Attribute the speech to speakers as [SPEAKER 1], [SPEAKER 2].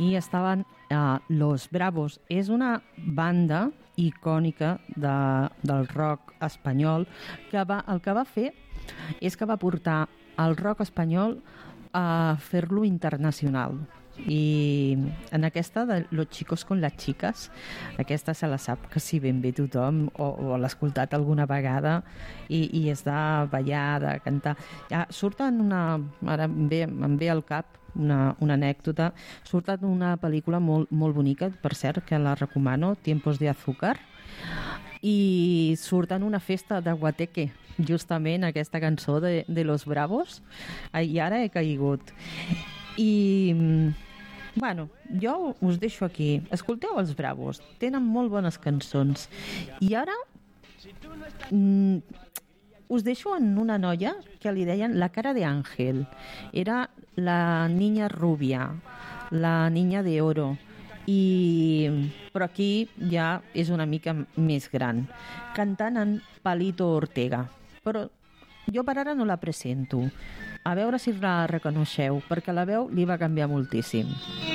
[SPEAKER 1] i estaven Los Bravos. És una banda icònica del rock espanyol que el que va fer és que va portar el rock espanyol a fer-lo internacional. I en aquesta de Los chicos con las chicas, aquesta se la sap que si ben bé tothom o l'ha escoltat alguna vegada i és de ballar, de cantar. Surten ara em ve al cap una anècdota, surten una pel·lícula molt bonica, per cert, que la recomano, Tiempos de Azúcar, i surten una festa de Guateque, justament aquesta cançó de Los Bravos, i ara he caigut. I bueno, jo us deixo aquí. Escolteu els Bravos, tenen molt bones cançons. I ara us deixo en una noia que li deien la cara de Ángel. Era la niña rubia, la niña de oro. Però aquí ja és una mica més gran, cantant en Palito Ortega. Però jo per ara no la presento. A veure si la reconeixeu, perquè la veu li va canviar moltíssim.